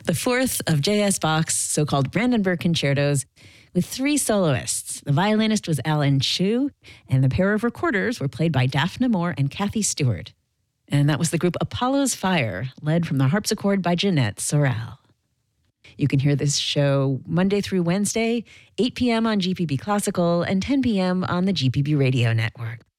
The fourth of J.S. Bach's so-called Brandenburg concertos with three soloists. The violinist was Alan Chu, and the pair of recorders were played by Daphne Moore and Kathy Stewart. And that was the group Apollo's Fire, led from the harpsichord by Jeanette Sorel. You can hear this show Monday through Wednesday, 8 p.m. on GPB Classical and 10 p.m. on the GPB Radio Network.